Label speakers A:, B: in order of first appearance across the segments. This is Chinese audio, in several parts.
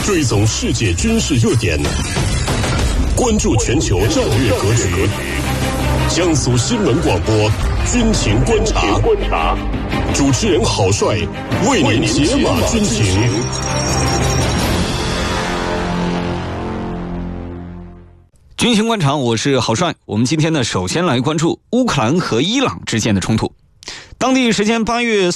A: 追踪世界军事热点，关注全球战略格局。江苏新闻广播军情观察，主持人郝帅为您解码军情。
B: 军情观察，我是郝帅。我们今天呢，首先来关注乌克兰和伊朗之间的冲突。当地时间8月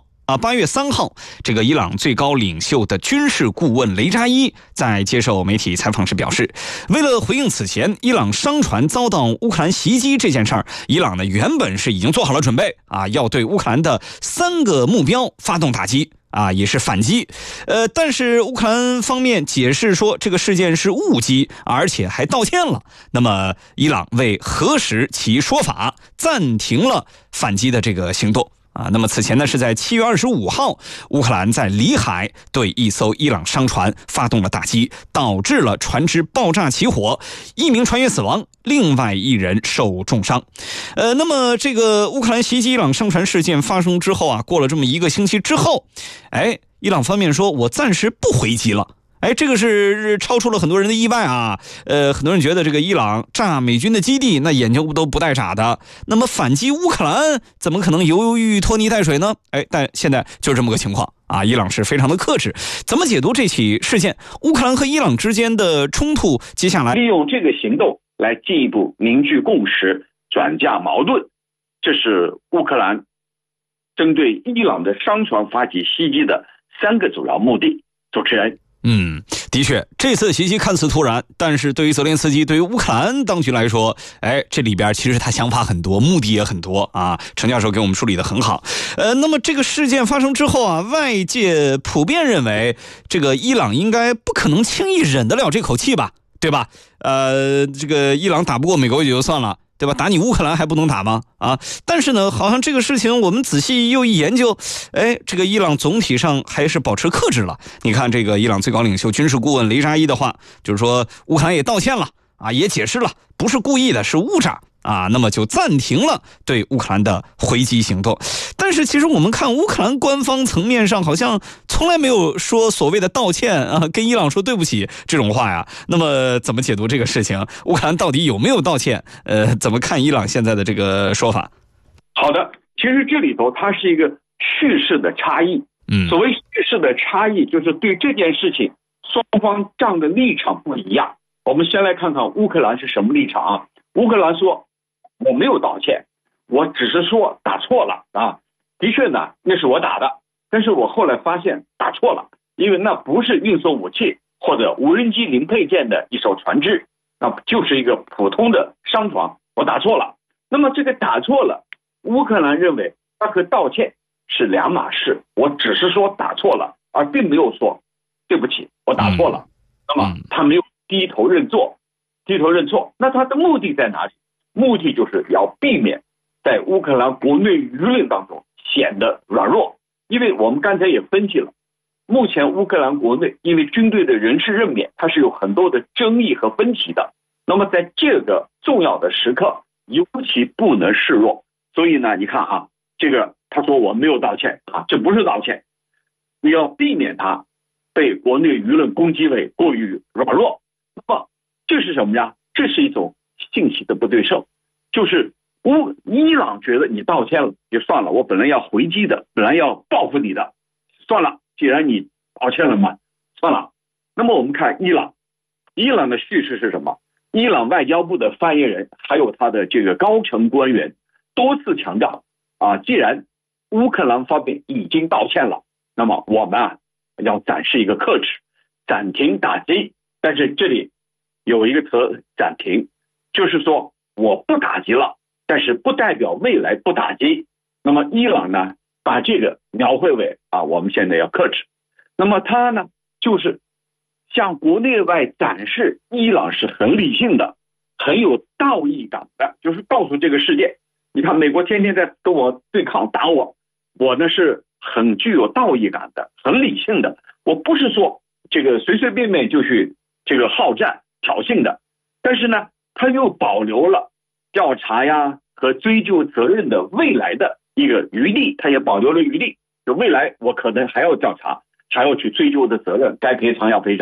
B: 3号，这个伊朗最高领袖的军事顾问雷扎伊在接受媒体采访时表示，为了回应此前伊朗商船遭到乌克兰袭击这件事儿，伊朗呢原本是已经做好了准备要对乌克兰的3个目标发动打击也是反击。但是乌克兰方面解释说这个事件是误击，而且还道歉了。那么伊朗为核实其说法，暂停了反击的这个行动。那么此前呢是在7月25号，乌克兰在里海对一艘伊朗商船发动了打击，导致了船只爆炸起火，1名船员死亡，另外1人受重伤。那么这个乌克兰袭击伊朗商船事件发生之后过了这么1个星期之后，伊朗方面说我暂时不回击了。这个是超出了很多人的意外很多人觉得这个伊朗炸美军的基地，那眼睛都不带眨的。那么反击乌克兰怎么可能犹豫拖泥带水呢？但现在就是这么个情况伊朗是非常的克制。怎么解读这起事件？乌克兰和伊朗之间的冲突，接下来
C: 利用这个行动来进一步凝聚共识，转嫁矛盾，这是乌克兰针对伊朗的商船发起袭击的3个主要目的。主持人。
B: 的确，这次袭击看似突然，但是对于泽连斯基，对于乌克兰当局来说，这里边其实他想法很多，目的也很多陈教授给我们梳理得很好。那么这个事件发生之后外界普遍认为，这个伊朗应该不可能轻易忍得了这口气吧，对吧？这个伊朗打不过美国也就算了，对吧？打你乌克兰还不能打吗？但是呢，好像这个事情我们仔细又一研究，这个伊朗总体上还是保持克制了。你看这个伊朗最高领袖军事顾问雷扎伊的话，就是说乌克兰也道歉了也解释了，不是故意的，是误炸那么就暂停了对乌克兰的回击行动。但是其实我们看乌克兰官方层面上好像从来没有说所谓的道歉跟伊朗说对不起这种话呀。那么怎么解读这个事情？乌克兰到底有没有道歉？怎么看伊朗现在的这个说法？
C: 好的，其实这里头它是一个叙事的差异。所谓叙事的差异，就是对这件事情双方站的立场不一样。我们先来看看乌克兰是什么立场乌克兰说我没有道歉，我只是说打错了的确呢，那是我打的，但是我后来发现打错了，因为那不是运送武器或者无人机零配件的一艘船只，那就是一个普通的商船，我打错了。那么这个打错了，乌克兰认为他和道歉是2码事，我只是说打错了，而并没有说对不起我打错了。那么他没有低头认错。那他的目的在哪里？目的就是要避免在乌克兰国内舆论当中显得软弱。因为我们刚才也分析了，目前乌克兰国内因为军队的人事任免，它是有很多的争议和分歧的。那么在这个重要的时刻，尤其不能示弱。所以呢，你看这个他说我没有道歉这不是道歉，你要避免他被国内舆论攻击为过于软弱。那么这是什么呀？这是一种信息的不对称，就是伊朗觉得你道歉了就算了，我本来要回击的，本来要报复你的，算了，既然你道歉了嘛，算了。那么我们看伊朗的叙事是什么？伊朗外交部的发言人还有他的这个高层官员多次强调既然乌克兰方面已经道歉了，那么我们要展示一个克制，暂停打击。但是这里有一个词暂停，就是说我不打击了，但是不代表未来不打击。那么伊朗呢，把这个描绘为我们现在要克制。那么他呢，就是向国内外展示伊朗是很理性的，很有道义感的，就是告诉这个世界，你看美国天天在跟我对抗打我呢是很具有道义感的，很理性的，我不是说这个随随便便就去这个好战挑衅的。但是呢，他又保留了调查和追究责任的未来的一个余地，他也保留了余地，就未来我可能还要调查，还要去追究的责任，该赔偿要赔偿。